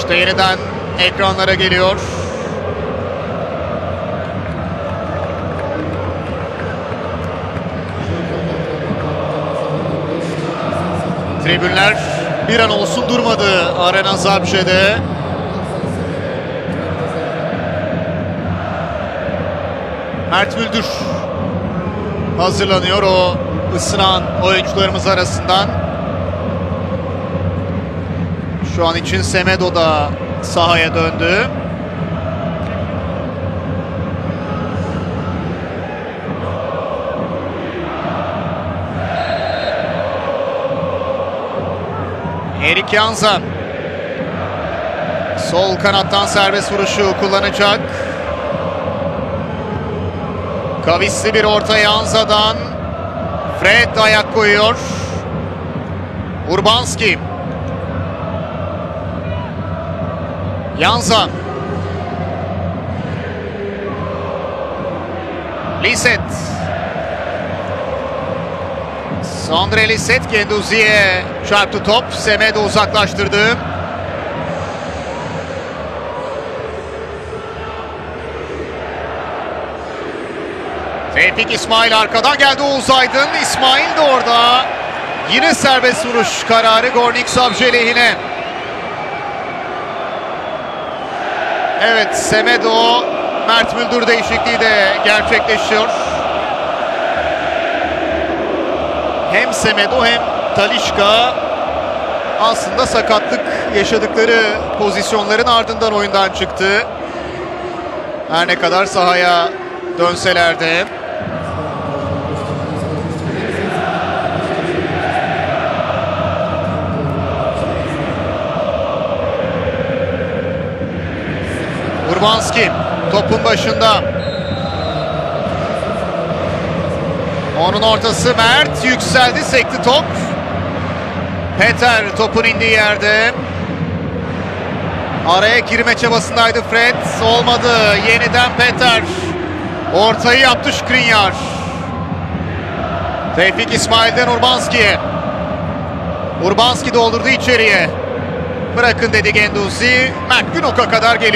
İşte yeniden ekranlara geliyor. Tribünler bir an olsun durmadı Arena Zabrze'de. Mert Müldür hazırlanıyor o ısınan oyuncularımız arasından. Şu an için Semedo da sahaya döndü. Erik Jansa sol kanattan serbest vuruşu kullanacak. Kavisli bir orta Jansa'dan. Fred ayak koyuyor. Urbanski. Jansa. Lisset. Sondre Lisset Guendouzi'ye çarptı top. Semedo uzaklaştırdı. Tevfik İsmail arkadan geldi Oğuz Aydın. İsmail de orada. Yine serbest vuruş kararı Gornik Zabrze lehine. Evet, Semedo, Mert Müldür değişikliği de gerçekleşiyor. Hem Semedo hem Talisca aslında sakatlık yaşadıkları pozisyonların ardından oyundan çıktı. Her ne kadar sahaya dönseler de. Urbanski topun başında. Onun ortası Mert yükseldi, sekti top. Peter topun indiği yerde. Araya girme çabasındaydı Fred. Olmadı. Yeniden Peter. Ortayı yaptı Skriniar. Tevfik İsmail'den Urbanski'ye. Urbanski doldurdu içeriye. Bırakın dedi Guendouzi. Mert Günok'a kadar geliyor.